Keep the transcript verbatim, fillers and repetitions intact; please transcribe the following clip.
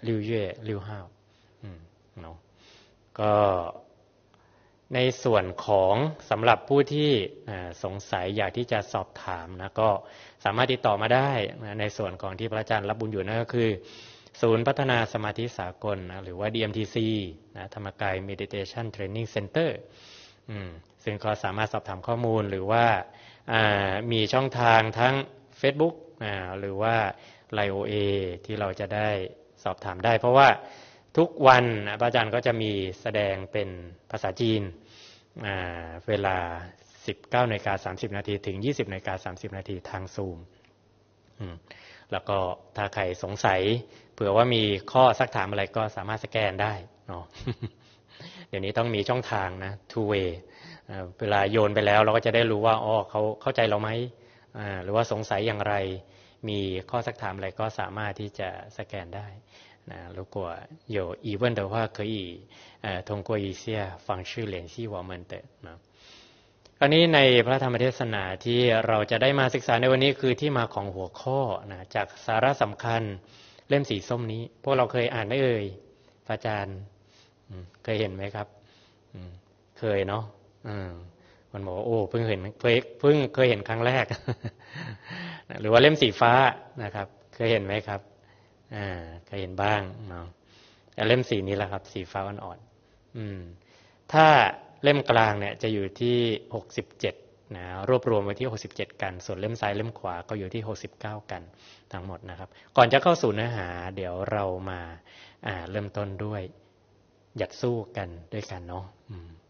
ลิวเย่ลิวห้าวเนาะก็ในส่วนของสำหรับผู้ที่สงสัยอยากที่จะสอบถามนะก็สามารถติดต่อมาได้นะในส่วนของที่พระอาจารย์รับบุญอยู่นั่นก็คือศูนย์พัฒนาสมาธิสากลนะหรือว่า ดี เอ็ม ที ซี นะธรรมกาย Meditation Training Center อืมซึ่งก็สามารถสอบถามข้อมูลหรือว่ามีช่องทางทั้ง Facebook อ่าหรือว่า ไลน์ โอ เอ ที่เราจะได้สอบถามได้เพราะว่าทุกวันพระอาจารย์ก็จะมีแสดงเป็นภาษาจีนอ่าเวลา สิบเก้านาฬิกาสามสิบ นาทีถึง ยี่สิบนาฬิกาสามสิบ นาทีทางซูมอืมแล้วก็ถ้าใครสงสัยเผื่อว่ามีข้อซักถามอะไรก็สามารถสแกนได้เนาะ เดี๋ยวนี้ต้องมีช่องทางนะ two way เวลาโยนไปแล้วเราก็จะได้รู้ว่าอ๋อเขาเข้าใจเราไหมหรือว่าสงสัยอย่างไรมีข้อซักถามอะไรก็สามารถที่จะสแกนได้นะ如果有疑问的话可以呃通过一些方式联系我们的นะอันนี้ในพระธรรมเทศนาที่เราจะได้มาศึกษาในวันนี้คือที่มาของหัวข้อนะจากสาระสำคัญเล่มสีส้มนี้พวกเราเคยอ่านไหมเอ่ยพระอาจารย์เคยเห็นไหมครับเคยเนาะมันบอกว่าโอ้เพิ่งเห็นเพิ่งเคยเห็นครั้งแรก หรือว่าเล่มสีฟ้านะครับเคยเห็นไหมครับอ่าเคยเห็นบ้างเนาะแต่เล่มสีนี้แหละครับสีฟ้าอ่อนๆอืมถ้าเล่มกลางเนี่ยจะอยู่ที่หกสิบเจ็ดนะรวบรวมไว้ที่หกสิบเจ็ดกันส่วนเล่มซ้ายเล่มขวาก็อยู่ที่หกสิบเก้ากันทั้งหมดนะครับก่อนจะเข้าสู่เนื้อหาเดี๋ยวเรามาอ่าเริ่มต้นด้วยหยัดสู้กันด้วยกันเนาะอืม